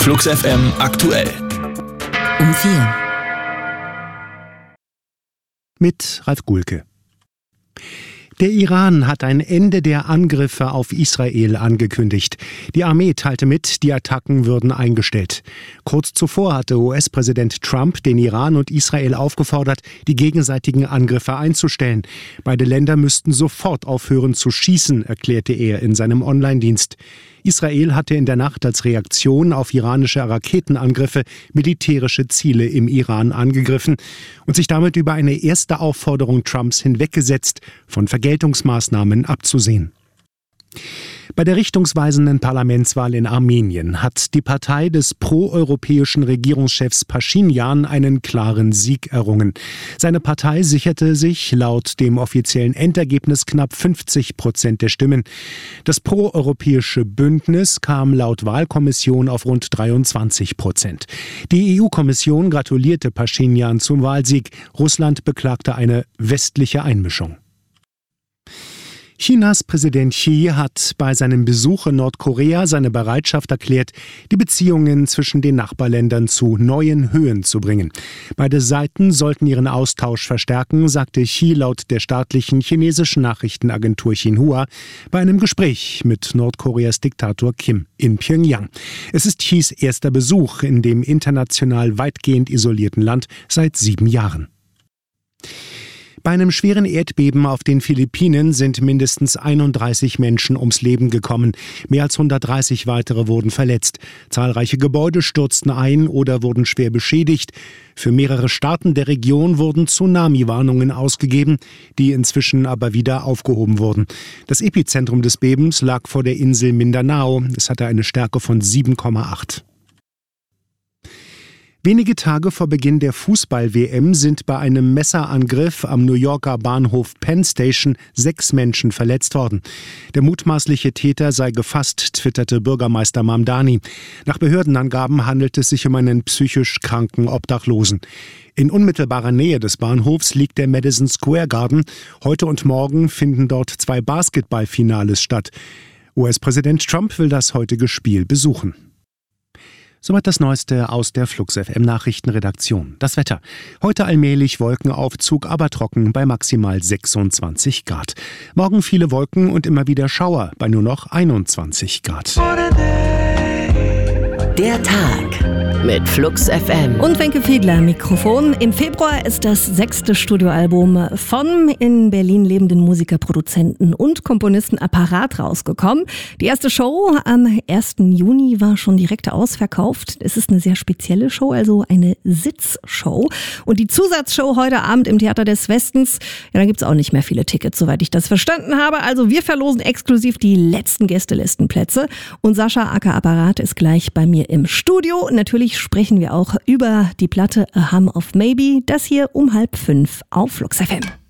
Flux FM aktuell. Um 4. Mit Ralf Gulke. Der Iran hat ein Ende der Angriffe auf Israel angekündigt. Die Armee teilte mit, die Attacken würden eingestellt. Kurz zuvor hatte US-Präsident Trump den Iran und Israel aufgefordert, die gegenseitigen Angriffe einzustellen. Beide Länder müssten sofort aufhören zu schießen, erklärte er in seinem Online-Dienst. Israel hatte in der Nacht als Reaktion auf iranische Raketenangriffe militärische Ziele im Iran angegriffen und sich damit über eine erste Aufforderung Trumps hinweggesetzt, von Vergeltungsmaßnahmen abzusehen. Bei der richtungsweisenden Parlamentswahl in Armenien hat die Partei des proeuropäischen Regierungschefs Paschinjan einen klaren Sieg errungen. Seine Partei sicherte sich laut dem offiziellen Endergebnis knapp 50% der Stimmen. Das proeuropäische Bündnis kam laut Wahlkommission auf rund 23%. Die EU-Kommission gratulierte Paschinjan zum Wahlsieg. Russland beklagte eine westliche Einmischung. Chinas Präsident Xi hat bei seinem Besuch in Nordkorea seine Bereitschaft erklärt, die Beziehungen zwischen den Nachbarländern zu neuen Höhen zu bringen. Beide Seiten sollten ihren Austausch verstärken, sagte Xi laut der staatlichen chinesischen Nachrichtenagentur Xinhua bei einem Gespräch mit Nordkoreas Diktator Kim in Pjöngjang. Es ist Xis erster Besuch in dem international weitgehend isolierten Land seit 7 Jahren. Bei einem schweren Erdbeben auf den Philippinen sind mindestens 31 Menschen ums Leben gekommen. Mehr als 130 weitere wurden verletzt. Zahlreiche Gebäude stürzten ein oder wurden schwer beschädigt. Für mehrere Staaten der Region wurden Tsunami-Warnungen ausgegeben, die inzwischen aber wieder aufgehoben wurden. Das Epizentrum des Bebens lag vor der Insel Mindanao. Es hatte eine Stärke von 7,8. Wenige Tage vor Beginn der Fußball-WM sind bei einem Messerangriff am New Yorker Bahnhof Penn Station 6 Menschen verletzt worden. Der mutmaßliche Täter sei gefasst, twitterte Bürgermeister Mamdani. Nach Behördenangaben handelt es sich um einen psychisch kranken Obdachlosen. In unmittelbarer Nähe des Bahnhofs liegt der Madison Square Garden. Heute und morgen finden dort 2 Basketballfinales statt. US-Präsident Trump will das heutige Spiel besuchen. Soweit das Neueste aus der Flux FM Nachrichtenredaktion. Das Wetter. Heute allmählich Wolkenaufzug, aber trocken bei maximal 26 Grad. Morgen viele Wolken und immer wieder Schauer bei nur noch 21 Grad. Der Tag mit Flux FM. Und Wenke Fiedler am Mikrofon. Im Februar ist das 6. Studioalbum vom in Berlin lebenden Musiker, Produzenten und Komponisten Apparat rausgekommen. Die erste Show am 1. Juni war schon direkt ausverkauft. Es ist eine sehr spezielle Show, also eine Sitzshow. Und die Zusatzshow heute Abend im Theater des Westens, ja, da gibt es auch nicht mehr viele Tickets, soweit ich das verstanden habe. Also wir verlosen exklusiv die letzten Gästelistenplätze. Und Sascha aka Apparat ist gleich bei mir im Studio. Natürlich sprechen wir auch über die Platte A Hum of Maybe. Das hier um 4:30 auf Flux FM.